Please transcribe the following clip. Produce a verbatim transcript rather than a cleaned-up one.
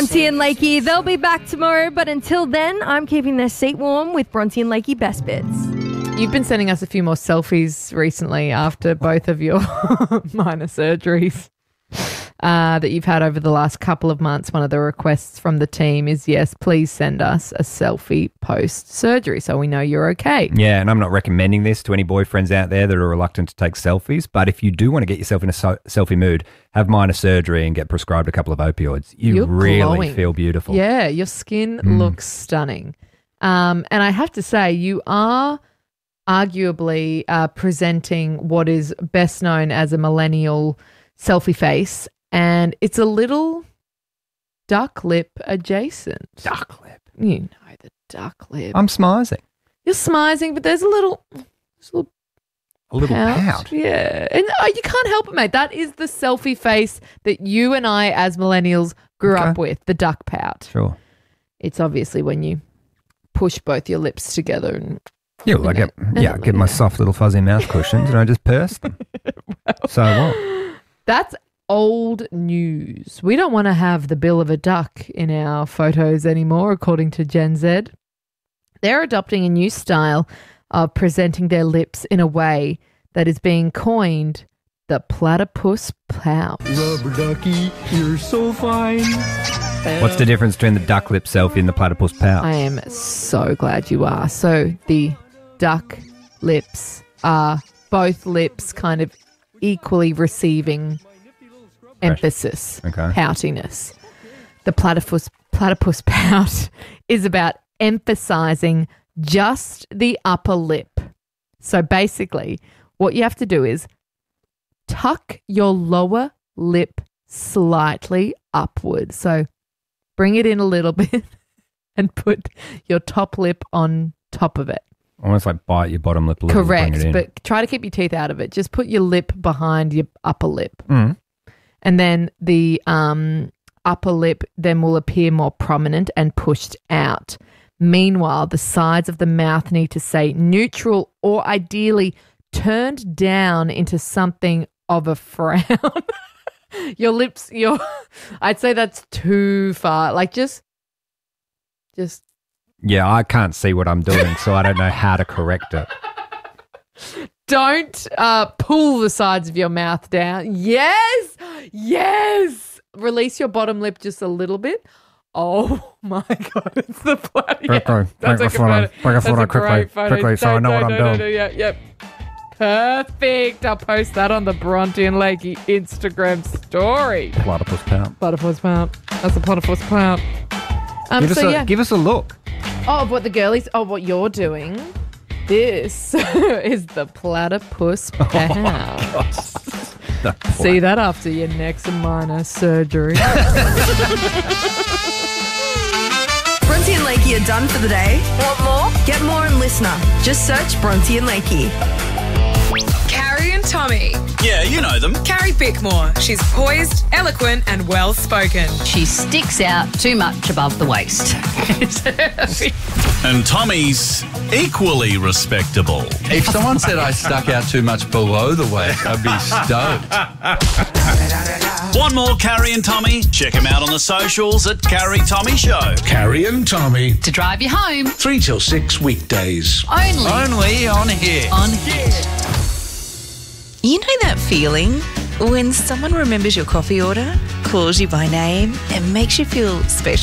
Bronte and Lakey, they'll be back tomorrow, but until then, I'm keeping their seat warm with Bronte and Lakey Best Bits. You've been sending us a few more selfies recently after both of your minor surgeries uh, that you've had over the last couple of months. One of the requests from the team is, yes, please send us a selfie post-surgery so we know you're okay. Yeah, and I'm not recommending this to any boyfriends out there that are reluctant to take selfies, but if you do want to get yourself in a so- selfie mood, have minor surgery and get prescribed a couple of opioids. You You're really glowing. feel beautiful. Yeah, your skin Mm. looks stunning. Um, and I have to say, you are arguably uh, presenting what is best known as a millennial selfie face, and it's a little duck lip adjacent. Duck lip. You know the duck lip. I'm smizing. You're smizing, but there's a little, there's a little A little pout. pout. Yeah. And uh, you can't help it, mate. That is the selfie face that you and I as millennials grew Okay. up with, the duck pout. Sure. It's obviously when you push both your lips together and Yeah, well, I get, yeah, I get my soft little fuzzy mouth cushions and I just purse them. So what? that's old news. We don't want to have the bill of a duck in our photos anymore, according to Gen Z. They're adopting a new style of presenting their lips in a way that is being coined the platypus pout. Rubber ducky, you're so fine. What's the difference between the duck lip selfie and the platypus pout? I am so glad you are. So the duck lips are both lips kind of equally receiving emphasis, Okay. poutiness. The platypus platypus pout is about emphasizing just the upper lip. So basically, what you have to do is tuck your lower lip slightly upward. So bring it in a little bit and put your top lip on top of it. Almost like bite your bottom lip a little. Correct, bring it in. but try to keep your teeth out of it. Just put your lip behind your upper lip. Mm. And then the um, upper lip then will appear more prominent and pushed out. Meanwhile, the sides of the mouth need to stay neutral or ideally turned down into something of a frown. Your lips, your I'd say that's too far. Like just, just. Yeah, I can't see what I'm doing, so I don't know how to correct it. Don't uh, pull the sides of your mouth down. Yes, yes. Release your bottom lip just a little bit. Oh my God, it's the bloody. Quickly, That's take a a photo. good Take a That's photo a quickly, great photo. quickly, so I Don't- know what don't- I'm don't- doing. don't- Yeah, yep. Perfect. I'll post that on the Bronte and Lakey Instagram story. Platypus pout. Platypus pout. That's a platypus pout. Um, Give us, so a, yeah. give us a look. Oh, what the girlies, oh, what you're doing. This is the platypus pout. The See that after your next minor surgery. Bronte and Lakey are done for the day. Want more? Get more on Listener. Just search Bronte and Lakey. Carrie and Tommy. Yeah, you know them. Carrie Bickmore. She's poised, eloquent, and well spoken. She sticks out too much above the waist. And Tommy's equally respectable. If someone said I stuck out too much below the waist, I'd be stoked. Want more Carrie and Tommy? Check them out on the socials at Carrie Tommy Show. Carrie and Tommy, To drive you home, three till six weekdays. only Only on here. on here. You know that feeling when someone remembers your coffee order, calls you by name, and makes you feel special?